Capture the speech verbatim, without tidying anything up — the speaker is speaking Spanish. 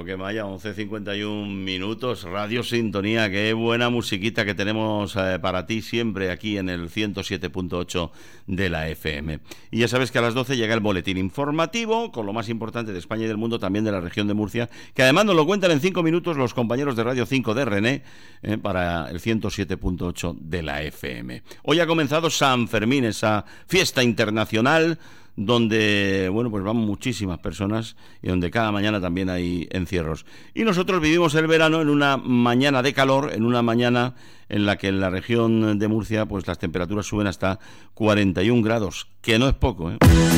que vaya, once cincuenta y uno minutos, Radio Sintonía, qué buena musiquita que tenemos eh, para ti siempre aquí en el ciento siete punto ocho de la F M. Y ya sabes que a las doce llega el boletín informativo con lo más importante de España y del mundo, también de la región de Murcia, que además nos lo cuentan en cinco minutos los compañeros de Radio cinco de René eh, para el ciento siete punto ocho de la F M. Hoy ha comenzado San Fermín, esa fiesta internacional donde, bueno, pues van muchísimas personas y donde cada mañana también hay encierros. Y nosotros vivimos el verano en una mañana de calor, en una mañana en la que en la región de Murcia pues las temperaturas suben hasta cuarenta y un grados, que no es poco, ¿eh?